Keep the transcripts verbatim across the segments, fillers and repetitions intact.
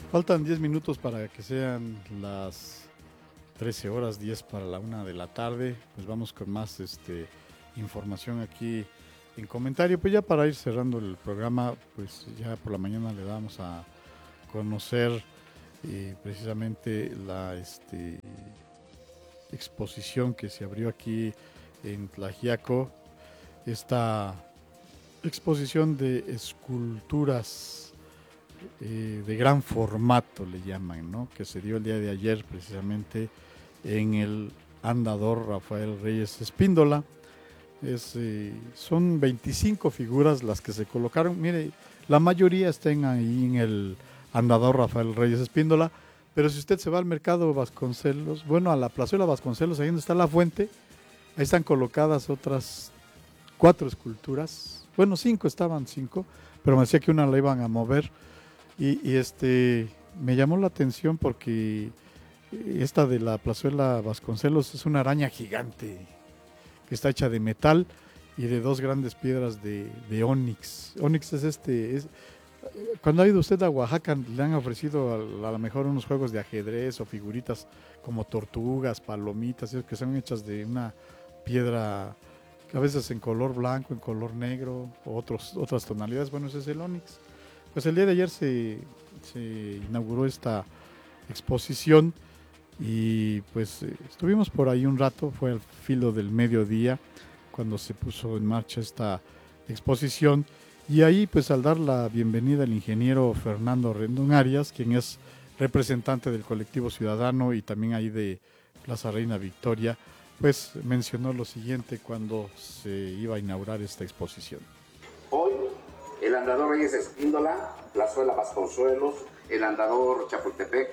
Faltan diez minutos para que sean las trece horas, diez para la una de la tarde. Pues vamos con más este, información aquí en comentario. Pues ya para ir cerrando el programa, pues ya por la mañana le damos a conocer eh, precisamente la este, exposición que se abrió aquí en Tlaxiaco. Esta exposición de esculturas eh, de gran formato le llaman, ¿no? Que se dio el día de ayer precisamente en el Andador Rafael Reyes Espíndola. Es, eh, son veinticinco figuras las que se colocaron. Mire, la mayoría están ahí en el Andador Rafael Reyes Espíndola, pero si usted se va al mercado Vasconcelos, bueno, a la plazuela Vasconcelos, ahí donde está la fuente, ahí están colocadas otras cuatro esculturas. Bueno, cinco estaban, cinco, pero me decía que una la iban a mover. Y, y este me llamó la atención porque esta de la plazuela Vasconcelos es una araña gigante que está hecha de metal y de dos grandes piedras de, de ónix. Ónix es este, es, cuando ha ido usted a Oaxaca le han ofrecido a, a lo mejor unos juegos de ajedrez o figuritas como tortugas, palomitas, que son hechas de una piedra a veces en color blanco, en color negro o otros, otras tonalidades. Bueno, ese es el ónix. Pues el día de ayer se, se inauguró esta exposición y pues eh, estuvimos por ahí un rato, fue al filo del mediodía cuando se puso en marcha esta exposición y ahí pues al dar la bienvenida al ingeniero Fernando Rendón Arias, quien es representante del colectivo ciudadano y también ahí de Plaza Reina Victoria, pues mencionó lo siguiente cuando se iba a inaugurar esta exposición. Hoy el Andador Reyes Espíndola, Plazuela Vasconcelos, el Andador Chapultepec,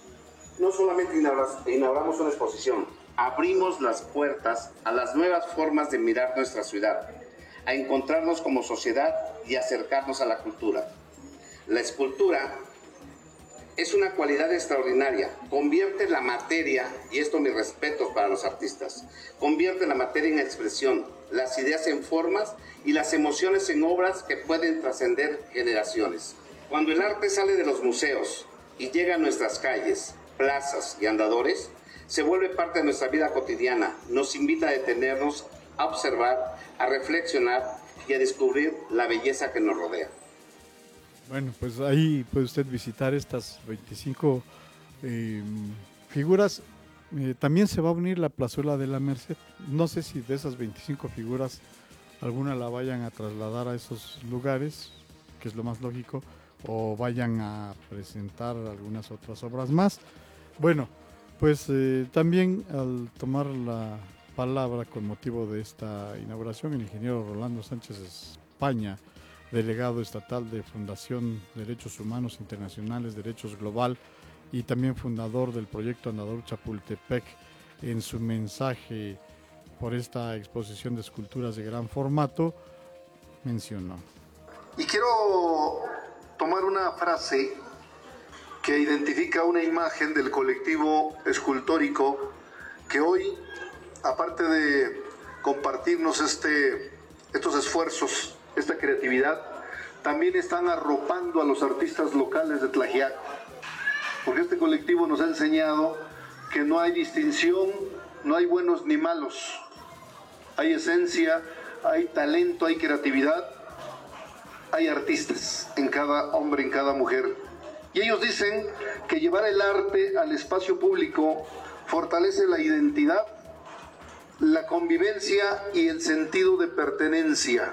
no solamente inauguramos una exposición, abrimos las puertas a las nuevas formas de mirar nuestra ciudad, a encontrarnos como sociedad y acercarnos a la cultura. La escultura es una cualidad extraordinaria, convierte la materia, y esto mi respeto para los artistas, convierte la materia en expresión, las ideas en formas y las emociones en obras que pueden trascender generaciones. Cuando el arte sale de los museos y llega a nuestras calles, plazas y andadores, se vuelve parte de nuestra vida cotidiana, nos invita a detenernos, a observar, a reflexionar y a descubrir la belleza que nos rodea. Bueno, pues ahí puede usted visitar estas veinticinco eh, figuras. Eh, también se va a unir la plazuela de la Merced. No sé si de esas veinticinco figuras alguna la vayan a trasladar a esos lugares, que es lo más lógico, o vayan a presentar algunas otras obras más. Bueno, pues eh, también al tomar la palabra con motivo de esta inauguración, el ingeniero Rolando Sánchez España, delegado estatal de Fundación Derechos Humanos Internacionales, Derechos Global y también fundador del proyecto Andador Chapultepec, en su mensaje por esta exposición de esculturas de gran formato, mencionó. Y quiero tomar una frase que identifica una imagen del colectivo escultórico que hoy, aparte de compartirnos este, estos esfuerzos, esta creatividad, también están arropando a los artistas locales de Tlaxiaco, porque este colectivo nos ha enseñado que no hay distinción, no hay buenos ni malos, hay esencia, hay talento, hay creatividad, hay artistas en cada hombre, en cada mujer. Y ellos dicen que llevar el arte al espacio público fortalece la identidad, la convivencia y el sentido de pertenencia.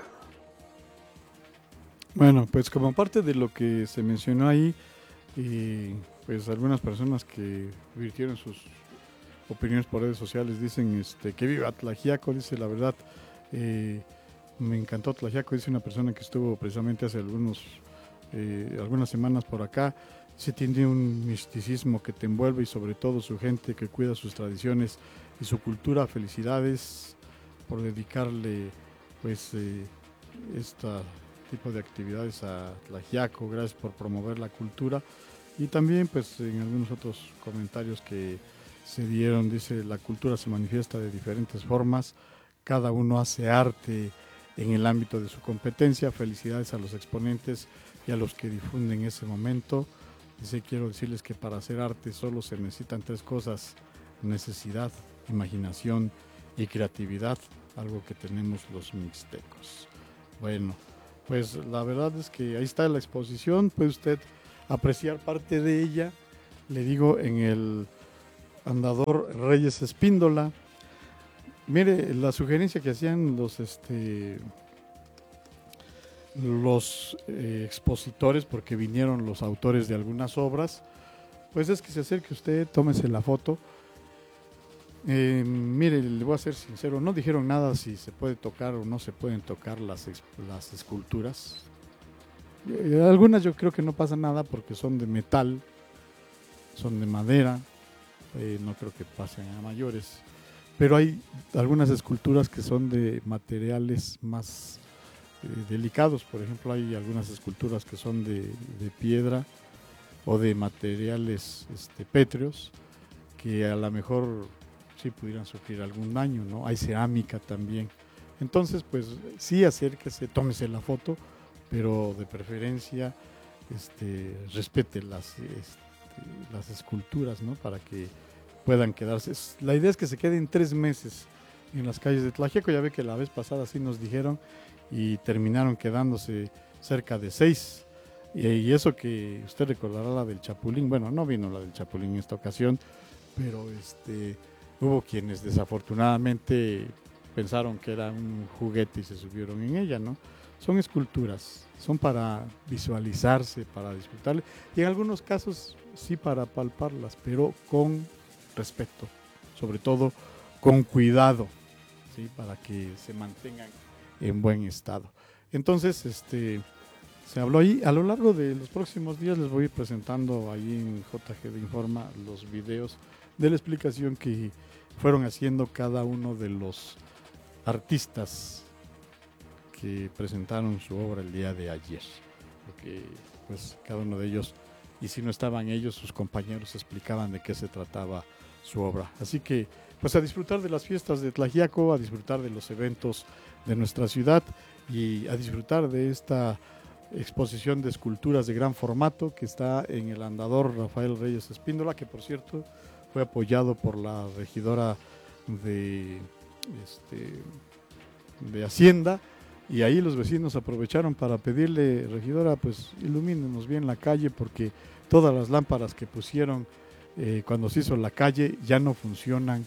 Bueno, pues como parte de lo que se mencionó ahí, y pues algunas personas que virtieron sus opiniones por redes sociales dicen este, que viva Tlaxiaco, dice la verdad, eh, me encantó Tlaxiaco, dice una persona que estuvo precisamente hace algunos, eh, algunas semanas por acá, se tiene un misticismo que te envuelve y sobre todo su gente que cuida sus tradiciones y su cultura. Felicidades por dedicarle pues eh, esta tipo de actividades a Tlaxiaco, gracias por promover la cultura y también pues en algunos otros comentarios que se dieron, dice la cultura se manifiesta de diferentes formas, cada uno hace arte en el ámbito de su competencia, felicidades a los exponentes y a los que difunden ese momento, Dice, quiero decirles que para hacer arte solo se necesitan tres cosas: necesidad, imaginación y creatividad, algo que tenemos los mixtecos. Bueno, pues la verdad es que ahí está la exposición, puede usted apreciar parte de ella, le digo, en el Andador Reyes Espíndola. Mire, la sugerencia que hacían los este los eh, expositores, porque vinieron los autores de algunas obras, pues es que se acerque usted, tómese la foto. Eh, mire, le voy a ser sincero, no dijeron nada si se puede tocar o no se pueden tocar las, las esculturas. Eh, algunas yo creo que no pasa nada porque son de metal, son de madera, eh, no creo que pasen a mayores. Pero hay algunas esculturas que son de materiales más eh, delicados. Por ejemplo, hay algunas esculturas que son de, de piedra o de materiales este, pétreos, que a lo mejor sí pudieran sufrir algún daño, ¿no? Hay cerámica también. Entonces, pues sí, acérquese, tómese la foto, pero de preferencia este, respete las, este, las esculturas, ¿no? Para que puedan quedarse. La idea es que se queden tres meses en las calles de Tlaxiaco. Ya ve que la vez pasada sí nos dijeron y terminaron quedándose cerca de seis. Y, y eso que usted recordará la del Chapulín. Bueno, no vino la del Chapulín en esta ocasión, pero este, hubo quienes desafortunadamente pensaron que era un juguete y se subieron en ella, ¿no? Son esculturas, son para visualizarse, para disfrutarle, y en algunos casos sí para palparlas, pero con respeto, sobre todo con cuidado, ¿sí? Para que se mantengan en buen estado. Entonces, este, se habló ahí. A lo largo de los próximos días les voy a ir presentando ahí en J G de Informa los videos de la explicación que fueron haciendo cada uno de los artistas que presentaron su obra el día de ayer, porque pues cada uno de ellos, y si no estaban ellos, sus compañeros explicaban de qué se trataba su obra. Así que pues a disfrutar de las fiestas de Tlaxiaco, a disfrutar de los eventos de nuestra ciudad y a disfrutar de esta exposición de esculturas de gran formato que está en el Andador Rafael Reyes Espíndola, que por cierto fue apoyado por la regidora de, este, de Hacienda, y ahí los vecinos aprovecharon para pedirle, regidora, pues ilumínenos bien la calle, porque todas las lámparas que pusieron eh, cuando se hizo la calle ya no funcionan,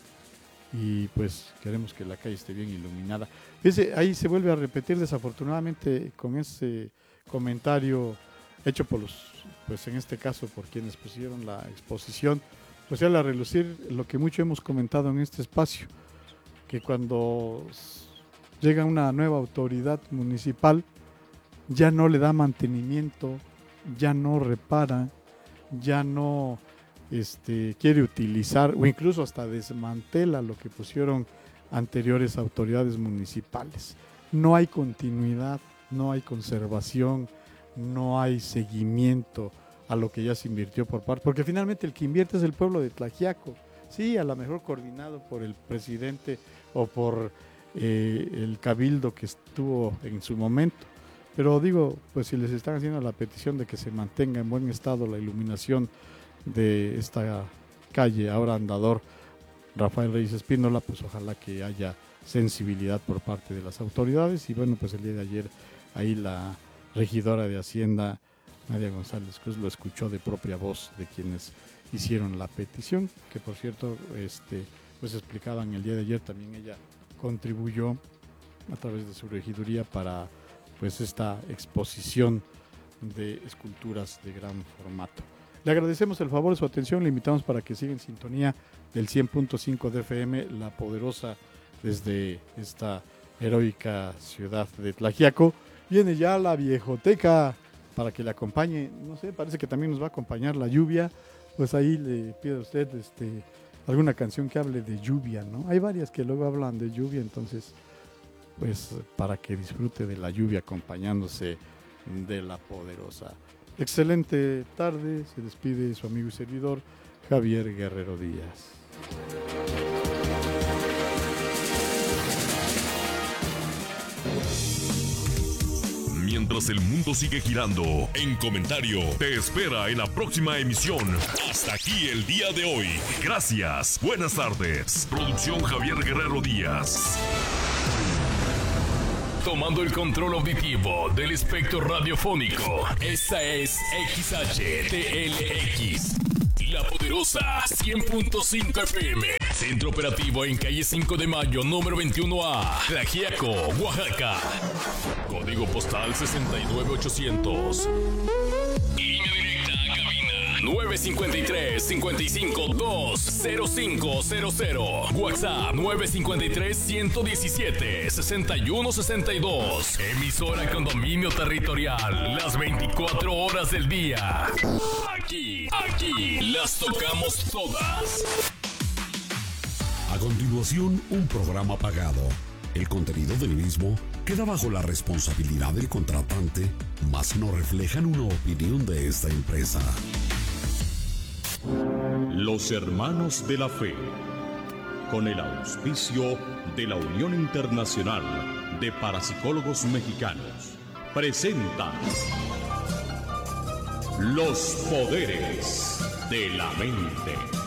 y pues queremos que la calle esté bien iluminada. Fíjese, ahí se vuelve a repetir desafortunadamente con ese comentario hecho por los, pues en este caso por quienes pusieron la exposición, pues ya a relucir lo que mucho hemos comentado en este espacio, que cuando llega una nueva autoridad municipal ya no le da mantenimiento, ya no repara, ya no este, quiere utilizar o incluso hasta desmantela lo que pusieron anteriores autoridades municipales. No hay continuidad, no hay conservación, no hay seguimiento a lo que ya se invirtió por parte, porque finalmente el que invierte es el pueblo de Tlaxiaco, sí, a lo mejor coordinado por el presidente o por eh, el cabildo que estuvo en su momento, pero digo, pues si les están haciendo la petición de que se mantenga en buen estado la iluminación de esta calle, ahora Andador Rafael Reyes Espíndola, pues ojalá que haya sensibilidad por parte de las autoridades. Y bueno, pues el día de ayer ahí la regidora de Hacienda, Nadia González Cruz, lo escuchó de propia voz de quienes hicieron la petición, que por cierto, este, pues explicaban el día de ayer, también ella contribuyó a través de su regiduría para pues esta exposición de esculturas de gran formato. Le agradecemos el favor de su atención, le invitamos para que siga en sintonía del cien punto cinco de F M, La Poderosa, desde esta heroica ciudad de Tlaxiaco. Viene ya la viejoteca para que le acompañe, no sé, parece que también nos va a acompañar la lluvia, pues ahí le pido a usted este, alguna canción que hable de lluvia, ¿no? Hay varias que luego hablan de lluvia, entonces, pues para que disfrute de la lluvia acompañándose de La Poderosa. Excelente tarde, se despide su amigo y servidor Javier Guerrero Díaz. mientras el mundo sigue girando. En Comentario te espera en la próxima emisión. Hasta aquí el día de hoy. Gracias. Buenas tardes. Producción Javier Guerrero Díaz. Tomando el control auditivo del espectro radiofónico. Esta es X H T L X. La Poderosa cien punto cinco F M. Centro operativo en calle cinco de mayo, número veintiuno A, Tlaxiaco, Oaxaca. Código postal sesenta y nueve ochocientos. Línea directa a cabina nueve cinco tres, cinco cinco dos, cero cinco cero cero. WhatsApp nueve cinco tres, uno uno siete, seis uno seis dos. Emisora con dominio territorial las veinticuatro horas del día. Aquí, aquí las tocamos todas. A continuación, un programa pagado. El contenido del mismo queda bajo la responsabilidad del contratante, mas no reflejan una opinión de esta empresa. Los Hermanos de la Fe, con el auspicio de la Unión Internacional de Parapsicólogos Mexicanos, presentan Los Poderes de la Mente.